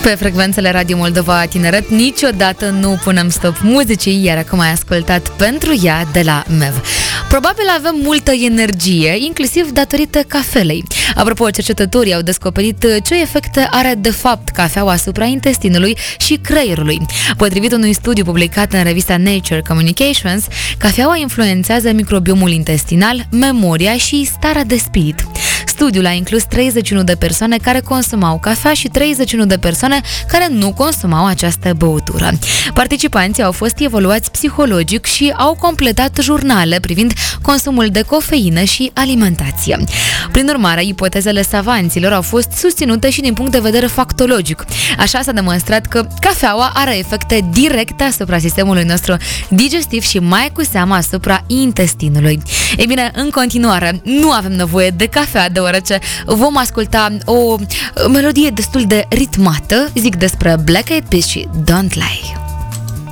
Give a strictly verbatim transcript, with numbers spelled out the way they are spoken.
Pe frecvențele Radio Moldova Tineret niciodată nu punem stop muzicii, iar acum ai ascultat Pentru ea de la M E V. Probabil avem multă energie, inclusiv datorită cafelei. Apropo, cercetătorii au descoperit ce efecte are de fapt cafeaua asupra intestinului și creierului. Potrivit unui studiu publicat în revista Nature Communications, cafeaua influențează microbiomul intestinal, memoria și starea de spirit. Studiul a inclus treizeci și unu de persoane care consumau cafea și treizeci și unu de persoane care nu consumau această băutură. Participanții au fost evaluați psihologic și au completat jurnale privind consumul de cofeină și alimentație. Prin urmare, ipotezele savanților au fost susținute și din punct de vedere factologic. Așa s-a demonstrat că cafeaua are efecte directe asupra sistemului nostru digestiv și mai cu seamă asupra intestinului. Ei bine, în continuare, nu avem nevoie de cafea, deoarece vom asculta o melodie destul de ritmată, zic despre Black Eyed Peas și Don't Lie.